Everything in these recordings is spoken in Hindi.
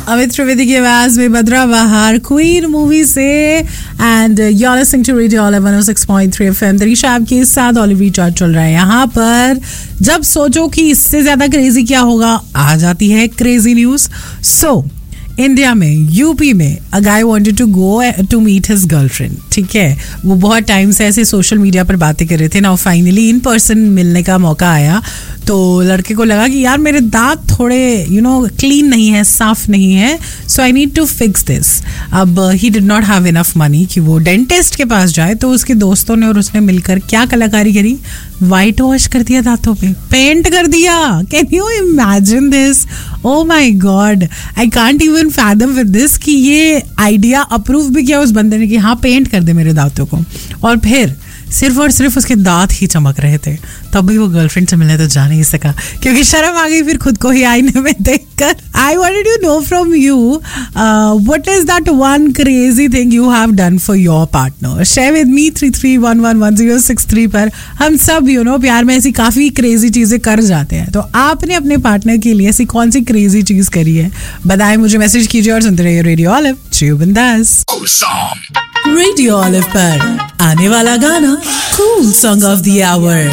अमित त्रिवेदी की आवाज में बद्रा बहार क्वीन मूवी से and you're listening to Radio Olive 106.3 FM। दरीशा आपके साथ ऑलिव चार्ट चल रहा है यहाँ पर। जब सोचो कि इससे ज्यादा क्रेजी क्या होगा, आ जाती है क्रेजी न्यूज। सो इंडिया में यूपी में अ गाय wanted to go to meet his girlfriend. ठीक है, वो बहुत टाइम से ऐसे सोशल मीडिया पर बातें कर रहे थे ना, फाइनली इन पर्सन मिलने का मौका आया। तो लड़के को लगा कि यार मेरे दांत थोड़े क्लीन नहीं है, साफ नहीं है, सो I need to fix this. अब he did not have enough money कि वो डेंटिस्ट के पास जाए, तो उसके दोस्तों ने और उसने मिलकर क्या कलाकारी करी, वाइट वॉश कर दिया दांतों पे, पेंट कर दिया। Can you imagine this? O my God, I can't even fathom with this कि ये आइडिया अप्रूव भी किया उस बंदे ने कि हाँ पेंट कर दे मेरे दांतों को। और फिर सिर्फ और सिर्फ उसके दांत ही चमक रहे थे, तब भी वो गर्लफ्रेंड से मिलने तो जा नहीं सका क्योंकि शर्म आ गई फिर खुद को ही आईने में देखकर। I wanted to know from you what is that one crazy thing you have done for your partner. Share with me 33111063 पर। हम सब प्यार में ऐसी काफी क्रेजी चीजें कर जाते हैं, तो आपने अपने पार्टनर के लिए ऐसी कौन सी क्रेजी चीज करी है, बताएं मुझे, मैसेज कीजिए और सुनते रहिए रेडियो ऑलिव। चियो बिंदास। रेडियो ऑलिव पर आने वाला गाना cool song of the our.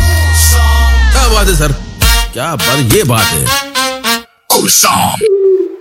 क्या बात है सर, क्या बात, ये बात है।